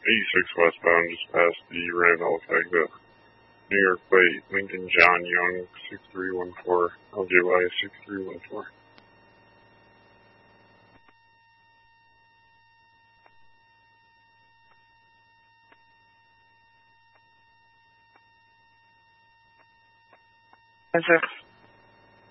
86 westbound, just past the Randolph exit. New York plate, Lincoln John Young, 6314, LJY 6314. Yes, sir.